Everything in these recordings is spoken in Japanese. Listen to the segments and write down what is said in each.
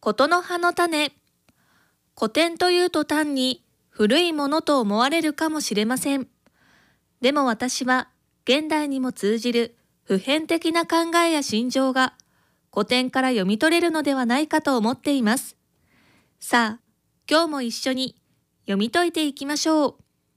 ことの葉の種。古典というと単に古いものと思われるかもしれません。でも私は現代にも通じる普遍的な考えや心情が古典から読み取れるのではないかと思っています。さあ、今日も一緒に読み解いていきましょう。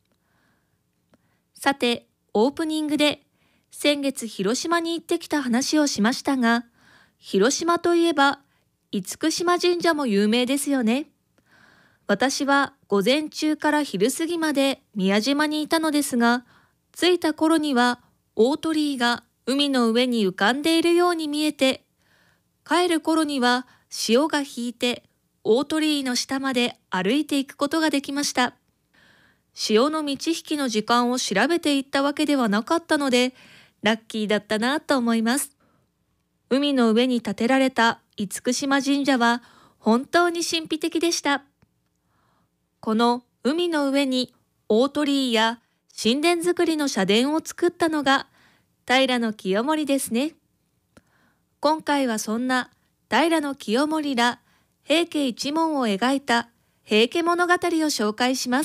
さて、オープニングで先月広島に行ってきた話をしましたが、広島といえば厳島神社も有名ですよね。私は午前中から昼過ぎまで宮島にいたのですが、着いた頃には大鳥居が海の上に浮かんでいるように見えて、帰る頃には潮が引いて大鳥居の下まで歩いていくことができました。潮の満ち引きの時間を調べていったわけではなかったので、ラッキーだったなと思います。海の上に建てられた厳島神社は本当に神秘的でした。この海の上に大鳥居や神殿造りの社殿を作ったのが平清盛ですね。今回はそんな平清盛ら平家一門を描いた平家物語を紹介します。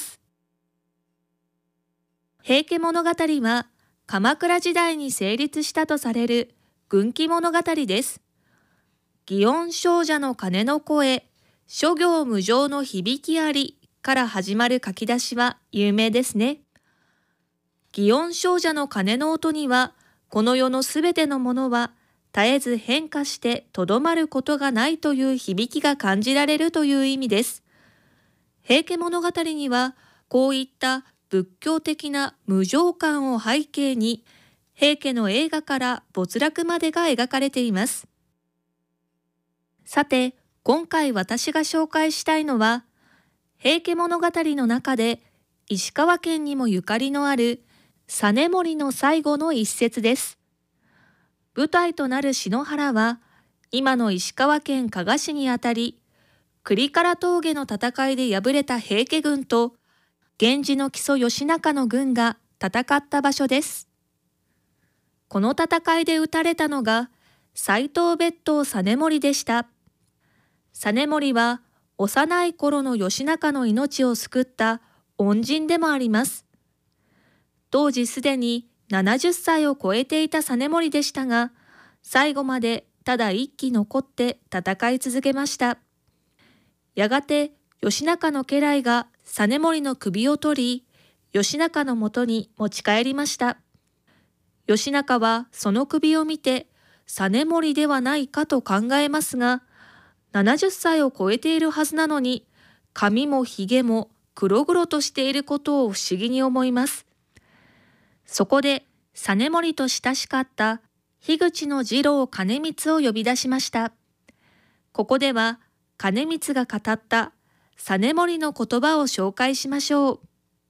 平家物語は鎌倉時代に成立したとされる軍記物語です。祇園精舎の鐘の声、諸行無常の響きありから始まる書き出しは有名ですね。祇園精舎の鐘の音には、この世のすべてのものは絶えず変化してとどまることがないという響きが感じられるという意味です。平家物語には、こういった仏教的な無常観を背景に、平家の栄華から没落までが描かれています。さて、今回私が紹介したいのは、平家物語の中で石川県にもゆかりのある実盛の最後の一節です。舞台となる篠原は、今の石川県加賀市にあたり、栗唐峠の戦いで敗れた平家軍と、源氏の木曽義仲の軍が戦った場所です。この戦いで討たれたのが斎藤別当実盛でした。実盛は幼い頃の義仲の命を救った恩人でもあります。当時すでに70歳を超えていた実盛でしたが、最後までただ一騎残って戦い続けました。やがて義仲の家来が実盛の首を取り、義仲のもとに持ち帰りました。義仲はその首を見て、実盛ではないかと考えますが、70歳を超えているはずなのに、髪もひげも黒々としていることを不思議に思います。そこで、実盛と親しかった樋口の次郎兼光を呼び出しました。ここでは、兼光が語った実盛の言葉を紹介しましょ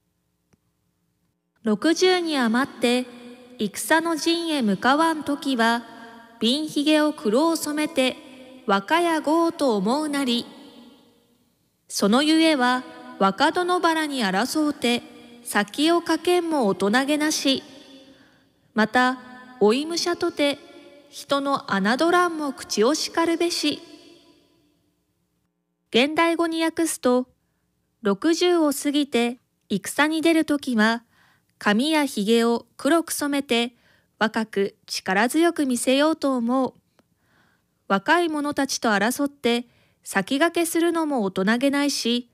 う。60に余って、戦の陣へ向かわんときは、鬢ひげを黒を染めて、若や豪と思うなり。そのゆえは、若殿原に争うて、先をかけんも大人げなし。また、老い武者とて、人の侮らんも口を叱るべし。現代語に訳すと、60を過ぎて戦に出るときは、髪やひげを黒く染めて若く力強く見せようと思う。若い者たちと争って先駆けするのも大人げないし、